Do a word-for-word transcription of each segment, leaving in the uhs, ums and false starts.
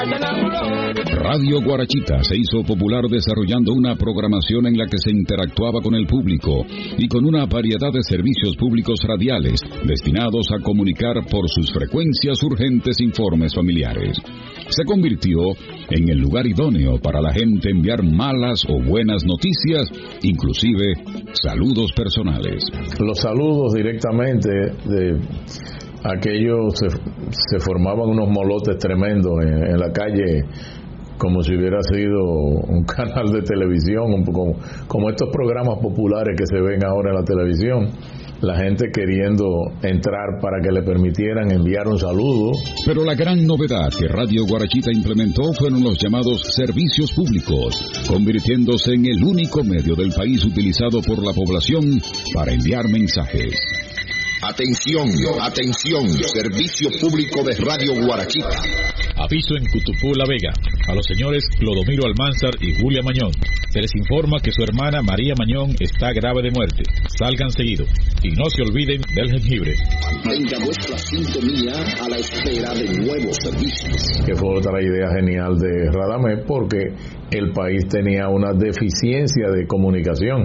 Radio Guarachita se hizo popular desarrollando una programación en la que se interactuaba con el público y con una variedad de servicios públicos radiales destinados a comunicar por sus frecuencias urgentes informes familiares. Se convirtió en el lugar idóneo para la gente enviar malas o buenas noticias, inclusive saludos personales. Los saludos directamente de aquellos se, se formaban unos molotes tremendos en, en la calle, como si hubiera sido un canal de televisión, un poco, como estos programas populares que se ven ahora en la televisión. La gente queriendo entrar para que le permitieran enviar un saludo. Pero la gran novedad que Radio Guarachita implementó fueron los llamados servicios públicos, convirtiéndose en el único medio del país utilizado por la población para enviar mensajes. Atención, atención, servicio público de Radio Guarachita. Aviso en Cutupú, La Vega, a los señores Clodomiro Almanzar y Julia Mañón. Se les informa que su hermana María Mañón está grave de muerte. Salgan seguido y no se olviden del jengibre. Mantenga vuestra sintonía a la espera de nuevos servicios. Que fue otra idea genial de Radamés, porque el país tenía una deficiencia de comunicación.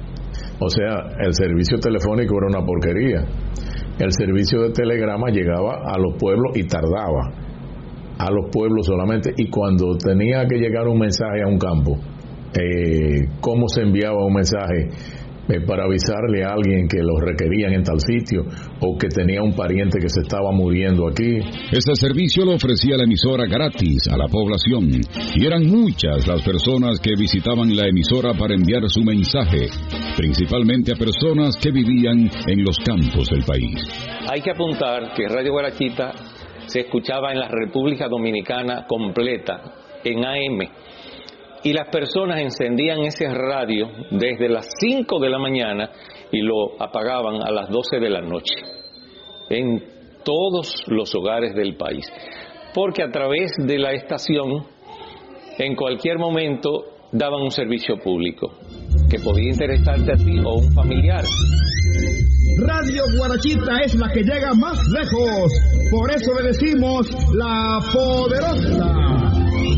O sea, el servicio telefónico era una porquería. El servicio de telegrama llegaba a los pueblos y tardaba. A los pueblos solamente. Y cuando tenía que llegar un mensaje a un campo, eh, ¿cómo se enviaba un mensaje? Eh, para avisarle a alguien que lo requerían en tal sitio, o que tenía un pariente que se estaba muriendo aquí. Este servicio lo ofrecía la emisora gratis a la población, y eran muchas las personas que visitaban la emisora para enviar su mensaje, principalmente a personas que vivían en los campos del país. Hay que apuntar que Radio Guarachita se escuchaba en la República Dominicana completa, en A M, y las personas encendían ese radio desde las cinco de la mañana y lo apagaban a las doce de la noche, en todos los hogares del país, porque a través de la estación, en cualquier momento, daban un servicio público, que podía interesarte a ti o un familiar. Radio Guarachita es la que llega más lejos, por eso le decimos la poderosa.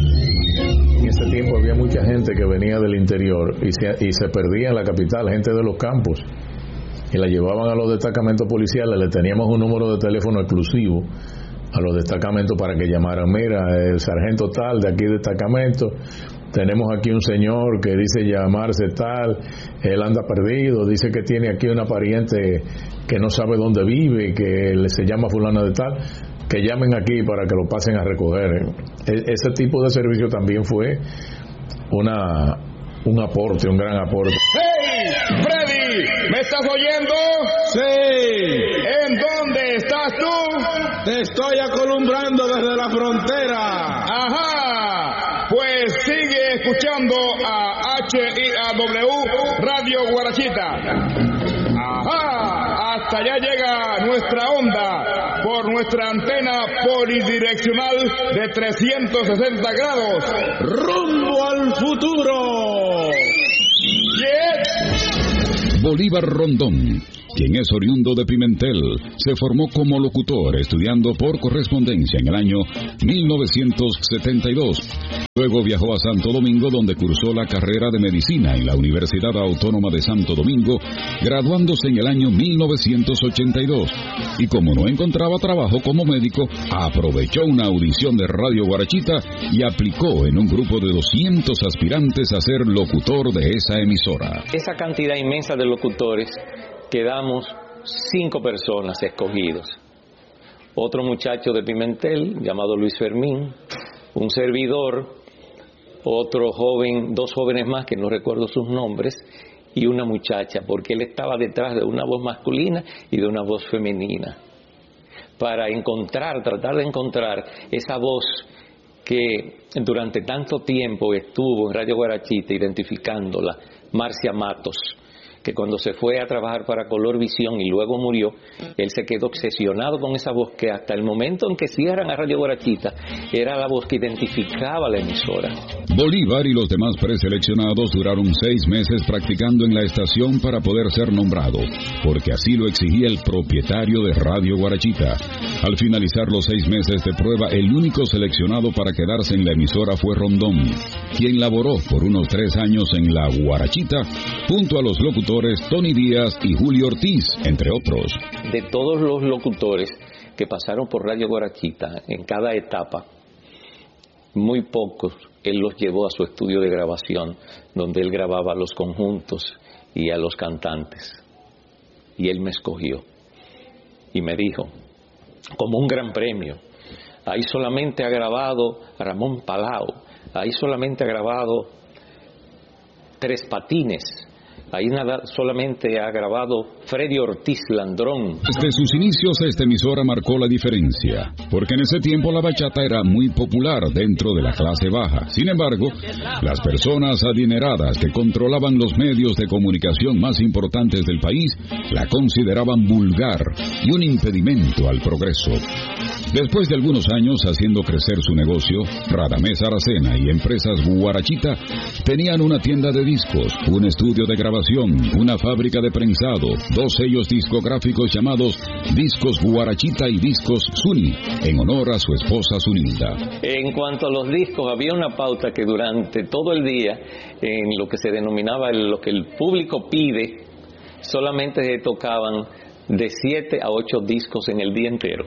En ese tiempo había mucha gente que venía del interior y se, y se perdía en la capital, gente de los campos, y la llevaban a los destacamentos policiales. Le teníamos un número de teléfono exclusivo a los destacamentos para que llamaran. Mira, el sargento tal de aquí destacamento, tenemos aquí un señor que dice llamarse tal, él anda perdido, dice que tiene aquí una pariente que no sabe dónde vive, que se llama fulana de tal, que llamen aquí para que lo pasen a recoger. Ese tipo de servicio también fue una un aporte, un gran aporte. ¡Hey! ¡Freddy! ¿Me estás oyendo? Sí. ¿En dónde estás tú? Te estoy acolumbrando desde la frontera. Ajá. Pues sigue escuchando a H I A W Radio Guarachita. Ajá. Hasta allá llega nuestra onda por nuestra antena polidireccional de trescientos sesenta grados. ¡Rumbo al futuro! Yes. Bolívar Rondón, quien es oriundo de Pimentel, se formó como locutor estudiando por correspondencia en el año mil novecientos setenta y dos. Luego viajó a Santo Domingo, donde cursó la carrera de medicina en la Universidad Autónoma de Santo Domingo, graduándose en el año mil novecientos ochenta y dos. Y como no encontraba trabajo como médico, aprovechó una audición de Radio Guarachita y aplicó en un grupo de doscientos aspirantes a ser locutor de esa emisora. Esa cantidad inmensa de locutores, quedamos cinco personas escogidos. Otro muchacho de Pimentel, llamado Luis Fermín, un servidor, otro joven, dos jóvenes más que no recuerdo sus nombres, y una muchacha, porque él estaba detrás de una voz masculina y de una voz femenina, para encontrar, tratar de encontrar esa voz que durante tanto tiempo estuvo en Radio Guarachita identificándola, Marcia Matos, que cuando se fue a trabajar para Colorvisión y luego murió, él se quedó obsesionado con esa voz que hasta el momento en que cierran a Radio Guarachita era la voz que identificaba la emisora. Bolívar y los demás preseleccionados duraron seis meses practicando en la estación para poder ser nombrado, porque así lo exigía el propietario de Radio Guarachita. Al finalizar los seis meses de prueba, el único seleccionado para quedarse en la emisora fue Rondón, quien laboró por unos tres años en la Guarachita, junto a los locutores Tony Díaz y Julio Ortiz, entre otros. De todos los locutores que pasaron por Radio Guarachita en cada etapa, muy pocos él los llevó a su estudio de grabación, donde él grababa a los conjuntos y a los cantantes. Y él me escogió y me dijo, como un gran premio, ahí solamente ha grabado Ramón Palau, ahí solamente ha grabado Tres Patines, ahí nada, solamente ha grabado Freddy Ortiz Landrón. Desde sus inicios esta emisora marcó la diferencia, porque en ese tiempo la bachata era muy popular dentro de la clase baja. Sin embargo, las personas adineradas que controlaban los medios de comunicación más importantes del país la consideraban vulgar y un impedimento al progreso. Después de algunos años haciendo crecer su negocio, Radamés Aracena y Empresas Guarachita tenían una tienda de discos, un estudio de grabación, una fábrica de prensado, dos sellos discográficos llamados Discos Guarachita y Discos Zuni, en honor a su esposa Zunilda. En cuanto a los discos, había una pauta que durante todo el día, en lo que se denominaba el, lo que el público pide, solamente se tocaban de siete a ocho discos en el día entero.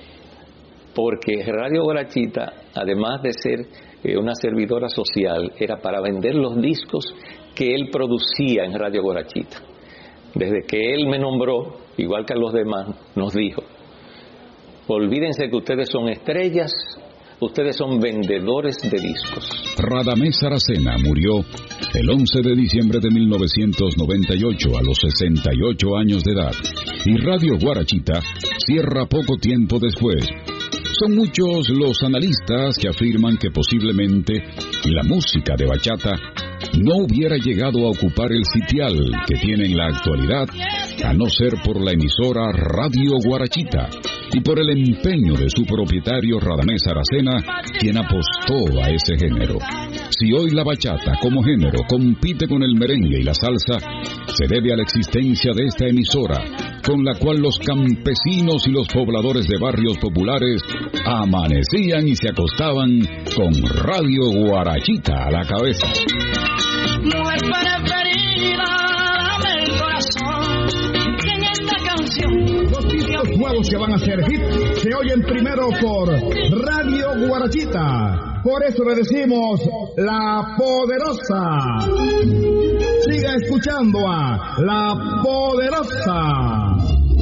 Porque Radio Guarachita, además de ser eh, una servidora social, era para vender los discos que él producía en Radio Guarachita. Desde que él me nombró, igual que a los demás, nos dijo, olvídense que ustedes son estrellas, ustedes son vendedores de discos. Radamés Aracena murió el once de diciembre de mil novecientos noventa y ocho a los sesenta y ocho años de edad, y Radio Guarachita cierra poco tiempo después. Son muchos los analistas que afirman que posiblemente la música de bachata no hubiera llegado a ocupar el sitial que tiene en la actualidad, a no ser por la emisora Radio Guarachita y por el empeño de su propietario Radamés Aracena, quien apostó a ese género. Si hoy la bachata como género compite con el merengue y la salsa, se debe a la existencia de esta emisora, con la cual los campesinos y los pobladores de barrios populares amanecían y se acostaban con Radio Guarachita a la cabeza. Mujer preferida, dame el corazón, que en esta canción. Los discos nuevos que van a ser hit se oyen primero por Radio Guarachita. Por eso le decimos La Poderosa. Siga escuchando a La Poderosa.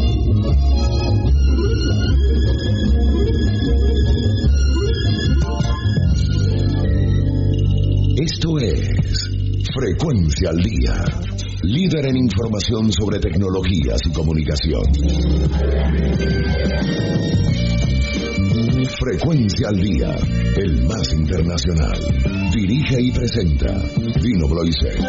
Esto es Frecuencia al Día, líder en información sobre tecnologías y comunicación. Frecuencia al Día, el más internacional. Dirige y presenta Dino Bloise.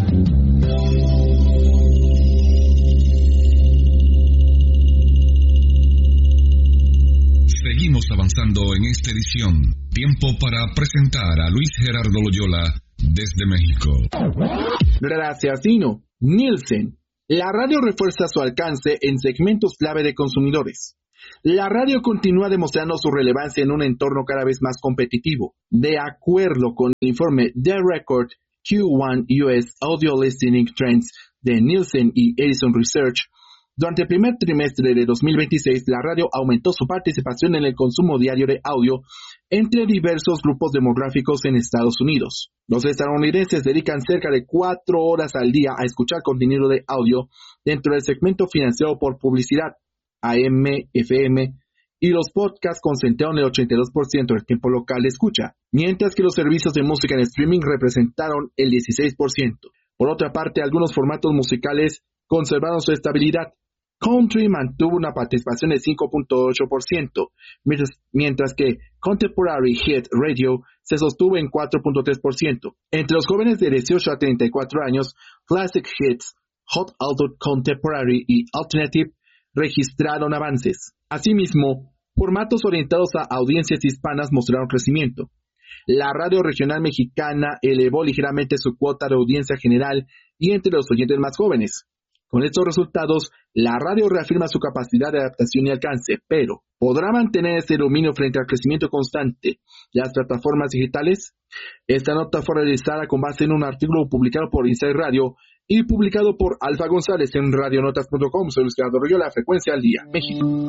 Seguimos avanzando en esta edición. Tiempo para presentar a Luis Gerardo Loyola desde México. Gracias, Dino. Nielsen. La radio refuerza su alcance en segmentos clave de consumidores. La radio continúa demostrando su relevancia en un entorno cada vez más competitivo. De acuerdo con el informe The Record Q uno U S Audio Listening Trends de Nielsen y Edison Research, durante el primer trimestre de dos mil veintiséis, la radio aumentó su participación en el consumo diario de audio entre diversos grupos demográficos en Estados Unidos. Los estadounidenses dedican cerca de cuatro horas al día a escuchar contenido de audio dentro del segmento financiado por publicidad, A M, F M, y los podcasts concentraron el ochenta y dos por ciento del tiempo local de escucha, mientras que los servicios de música en streaming representaron el dieciséis por ciento. Por otra parte, algunos formatos musicales conservaron su estabilidad. Country mantuvo una participación de cinco punto ocho por ciento, mientras, mientras que Contemporary Hit Radio se sostuvo en cuatro punto tres por ciento. Entre los jóvenes de dieciocho a treinta y cuatro años, Classic Hits Hot Adult Contemporary y Alternative registraron avances. Asimismo, formatos orientados a audiencias hispanas mostraron crecimiento. La radio regional mexicana elevó ligeramente su cuota de audiencia general y entre los oyentes más jóvenes. Con estos resultados, la radio reafirma su capacidad de adaptación y alcance, pero ¿podrá mantener este dominio frente al crecimiento constante de las plataformas digitales? Esta nota fue realizada con base en un artículo publicado por Inside Radio y publicado por Alfa González en radionotas punto com. Soy Luis Gerardo Loyola, Frecuencia al Día, México.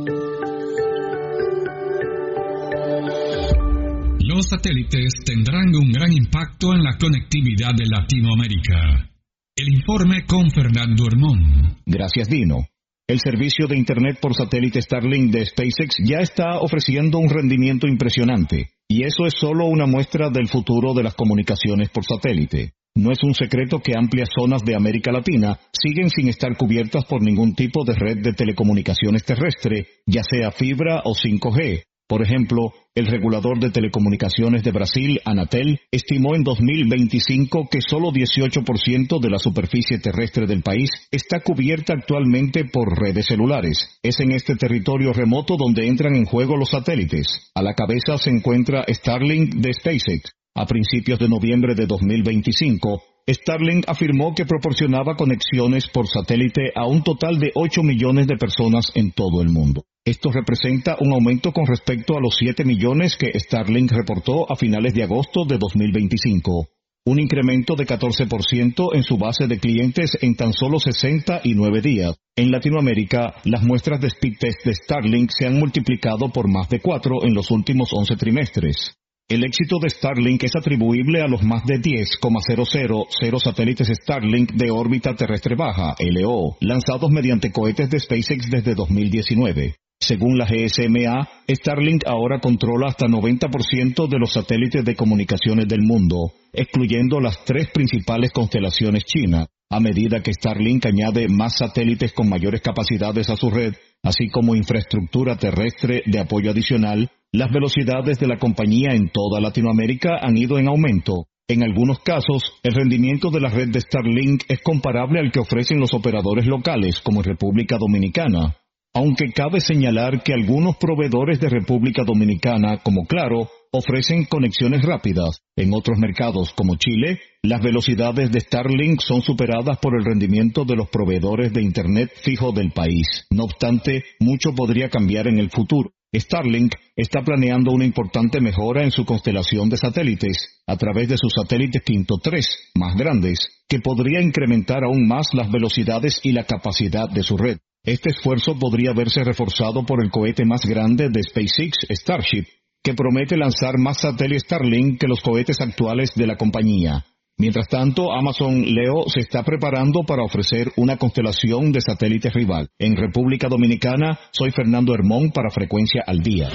Los satélites tendrán un gran impacto en la conectividad de Latinoamérica. El informe con Fernando Hermón. Gracias, Dino. El servicio de Internet por satélite Starlink de SpaceX ya está ofreciendo un rendimiento impresionante, y eso es solo una muestra del futuro de las comunicaciones por satélite. No es un secreto que amplias zonas de América Latina siguen sin estar cubiertas por ningún tipo de red de telecomunicaciones terrestre, ya sea fibra o cinco G. Por ejemplo, el regulador de telecomunicaciones de Brasil, Anatel, estimó en dos mil veinticinco que solo dieciocho por ciento de la superficie terrestre del país está cubierta actualmente por redes celulares. Es en este territorio remoto donde entran en juego los satélites. A la cabeza se encuentra Starlink de SpaceX. A principios de noviembre de dos mil veinticinco, Starlink afirmó que proporcionaba conexiones por satélite a un total de ocho millones de personas en todo el mundo. Esto representa un aumento con respecto a los siete millones que Starlink reportó a finales de agosto de dos mil veinticinco. Un incremento de catorce por ciento en su base de clientes en tan solo sesenta y nueve días. En Latinoamérica, las muestras de speed test de Starlink se han multiplicado por más de cuatro en los últimos once trimestres. El éxito de Starlink es atribuible a los más de diez coma cero cero cero satélites Starlink de órbita terrestre baja, L O, lanzados mediante cohetes de SpaceX desde dos mil diecinueve. Según la G S M A, Starlink ahora controla hasta noventa por ciento de los satélites de comunicaciones del mundo, excluyendo las tres principales constelaciones chinas. A medida que Starlink añade más satélites con mayores capacidades a su red, así como infraestructura terrestre de apoyo adicional, las velocidades de la compañía en toda Latinoamérica han ido en aumento. En algunos casos, el rendimiento de la red de Starlink es comparable al que ofrecen los operadores locales, como en República Dominicana. Aunque cabe señalar que algunos proveedores de República Dominicana, como Claro, ofrecen conexiones rápidas. En otros mercados, como Chile, las velocidades de Starlink son superadas por el rendimiento de los proveedores de Internet fijo del país. No obstante, mucho podría cambiar en el futuro. Starlink está planeando una importante mejora en su constelación de satélites a través de sus satélites Quinto tres, más grandes, que podría incrementar aún más las velocidades y la capacidad de su red. Este esfuerzo podría verse reforzado por el cohete más grande de SpaceX, Starship, que promete lanzar más satélites Starlink que los cohetes actuales de la compañía. Mientras tanto, Amazon Leo se está preparando para ofrecer una constelación de satélites rival. En República Dominicana, soy Fernando Hermón para Frecuencia al Día.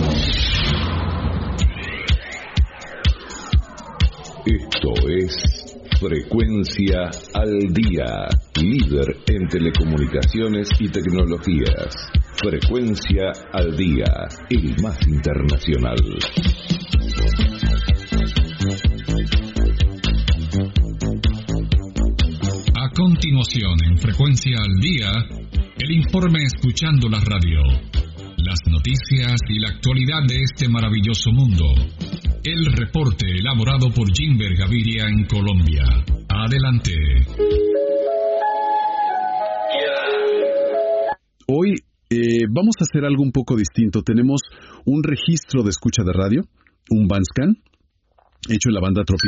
Esto es Frecuencia al Día, líder en telecomunicaciones y tecnologías. Frecuencia al Día, el más internacional. A continuación, en Frecuencia al Día, el informe Escuchando la Radio, las noticias y la actualidad de este maravilloso mundo. El reporte elaborado por Jimber Gaviria en Colombia. Adelante. Hoy eh, vamos a hacer algo un poco distinto. Tenemos un registro de escucha de radio, un bandscan, hecho en la banda tropical.